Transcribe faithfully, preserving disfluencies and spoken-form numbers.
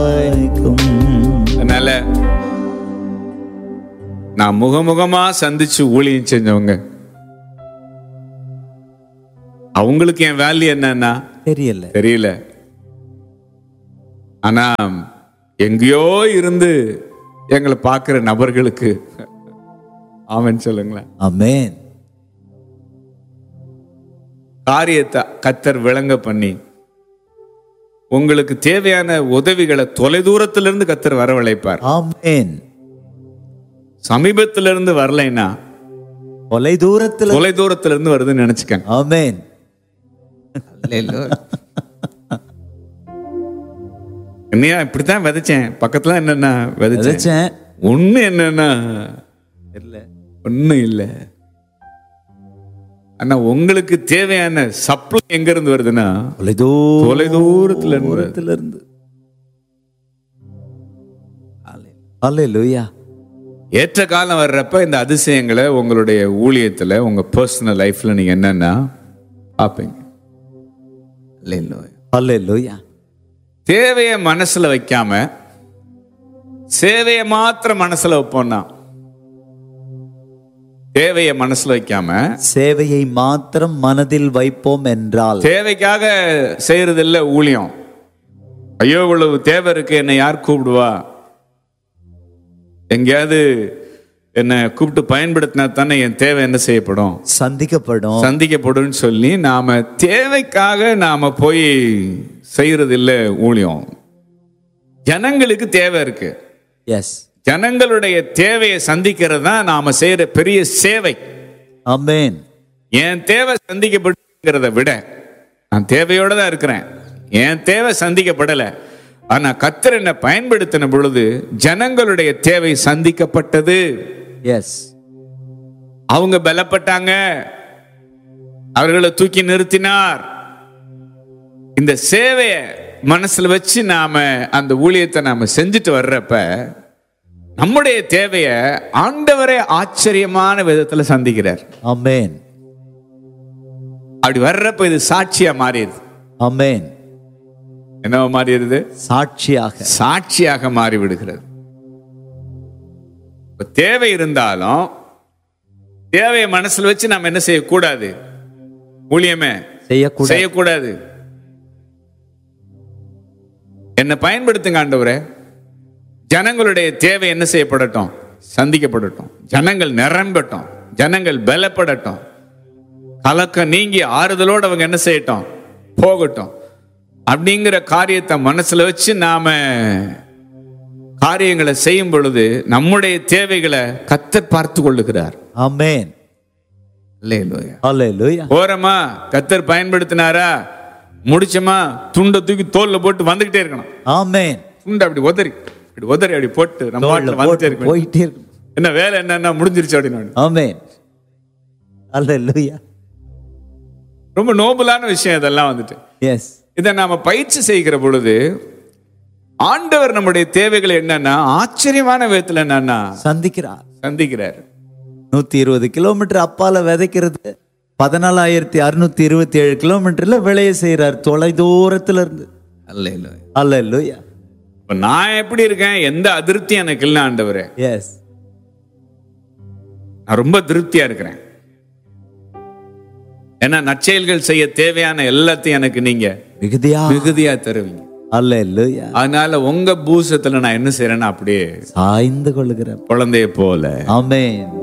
அதனால நான் முகமுகமா சந்திச்சு ஊழியம் செஞ்சவங்க, அவங்களுக்கு என் வேல்யூ என்னன்னா தெரியல தெரியல. ஆனா எங்கேயோ இருந்து எங்களை பார்க்கிற நபர்களுக்கு ஆமென் சொல்லுங்களேன். ஆமென். காரியத்தை கர்த்தர் விளங்க பண்ணி உங்களுக்கு தேவையான உதவிகளை தொலைதூரத்திலிருந்து கர்த்தர் வரவழைப்பார். ஆமென். சமீபத்திலிருந்து வரலைன்னா தொலை தூரத்துல தொலை தூரத்திலிருந்து வருதுன்னு நினைச்சுக்கங்க. ஆமென். என்னையா இப்படித்தான் விதைச்சேன், பக்கத்துல என்னென்ன விதைச்சேன், விதைச்சேன். ஒண்ணு என்னன்னா இல்ல ஒண்ணும் இல்லை. ஆனா உங்களுக்கு தேவையான சப்ளை எங்க இருந்து வருதுன்னா தொலை தொலை தூரத்துல இருந்து. தூரத்துல இருந்து. ஹல்லேலூயா. ஏற்ற காலம் வர்றப்ப இந்த அதிசயங்களை உங்களுடைய ஊழியத்துல உங்க பர்சனல் லைஃப்ல நீங்க என்னன்னா பார்ப்பீங்க. ஹல்லேலூயா. தேவையை மனசுல வைக்காம சேவையை மாத்திரம் மனசுல வைப்போம்னா, தேவையை மனசுல வைக்காம சேவையை மாத்திரம் மனதில் வைப்போம் என்றால், தேவைக்காக செய்யறது இல்ல ஊழியம். ஐயோ இவ்வளவு தேவை இருக்கு, என்னை யார் கூப்பிடுவா, எங்கேயாவது என்ன கூப்பிட்டு பயன்படுத்தினா தானே என் தேவை என்ன செய்யப்படும், சந்திக்கப்படும் சந்திக்கப்படும் சொல்லி நாம தேவைக்காக நாம போய் செய்யறது இல்ல ஊழியம். ஜனங்களுக்கு தேவை இருக்கு. எஸ். ஜனங்களுடைய தேவையை சந்திக்கிறது தான் நாம செய்யற பெரிய சேவை. ஆமென். என் தேவை சந்திக்கப்படுங்கிறத விட நான் தேவையோட தான் இருக்கிறேன், என் தேவை சந்திக்கப்படல, ஆனா கர்த்தர் என்னை பயன்படுத்தின பொழுது ஜனங்களுடைய தேவை சந்திக்கப்பட்டது. எஸ். அவங்க பலப்பட்டாங்க, அவர்களை தூக்கி நிறுத்தினார். இந்த சேவையை மனசுல வச்சு நாம அந்த ஊழியத்தை நாம செஞ்சுட்டு வர்றப்ப நம்முடைய தேவையை ஆண்டவரே ஆச்சரியமான விதத்துல சந்திக்கிறார். ஆமென். அப்படி வர்றப்ப இது சாட்சியா மாறிடுது. ஆமென். என்ன மாறிடுது? சாட்சியாக சாட்சியாக மாறி விடுகிறது. தேவை இருந்தாலும் தேவையை மனசுல வச்சு நாம் என்ன செய்யக்கூடாது? ஊழியமே செய்யக்கூடாது செய்யக்கூடாது. என்ன பயன்படுத்துங்க ஆண்டவரே, ஜனங்களுடைய தேவை என்ன செய்யப்படட்டும்? சந்திக்கப்படட்டும். ஜனங்கள் நிரம்பட்டும், ஜனங்கள் பலப்படட்டும், கலக்கம் நீங்கி ஆறுதலோடு அவங்க என்ன செய்யட்டும்? போகட்டும். அப்படிங்கிற காரியத்தை மனசுல வச்சு நாம காரியங்களை செய்யும் பொழுது நம்முடைய தேவைகளை கர்த்தர் பார்த்து கொள்ளுகிறார். ஆமென். அல்லேலூயா. ஹல்லேலூயா. போறமா கர்த்தர் பயன்படுத்தினாரா, முடிச்சமா துண்டை தூக்கி தோல்ல போட்டு வந்துகிட்டே இருக்கணும். ஆமென். துண்டை அப்படி உதறி அப்படி உதறி அப்படி போட்டு நம்ம பாட்டுல வந்துட்டே இருக்கணும். போயிட்டே இருக்கணும். என்ன வேலை என்னன்னா முடிஞ்சிருச்சு அப்படின்னு. ஆமென். ஹல்லேலூயா. ரொம்ப நோபலான விஷயம் இதெல்லாம் வந்துட்டு. எஸ். இதை நாம பயிற்சி செய்கிற பொழுது ஆண்டவர் நம்முடைய தேவைகள் என்னன்னா ஆச்சரியமான விதத்துல என்னன்னா சந்திக்கிறார் சந்திக்கிறார். நூத்தி இருபது கிலோமீட்டர் அப்பால விதைக்கிறது பதினாலாயிரத்தி அறுநூத்தி இருபத்தி ஏழு கிலோமீட்டர்ல விளைய செய்யறார், தொலை தூரத்துல இருந்து. அல்லேலூயா. இப்ப நான் எப்படி இருக்கேன்? எந்த அதிருப்தி எனக்கு இல்ல ஆண்டவரே. எஸ். நான் ரொம்ப திருப்தியா இருக்கிறேன். ஏன்னா நற்செயல்கள் செய்ய தேவையான எல்லாத்தையும் எனக்கு நீங்க மிகுதியா மிகுதியா தருவீங்க. அல்லேலூயா. அதனால உங்க பூசத்துல நான் என்ன செய்யறேன்னா அப்படியே சாய்ந்து கொள்ளுகிறேன் குழந்தைய போல. ஆமென்.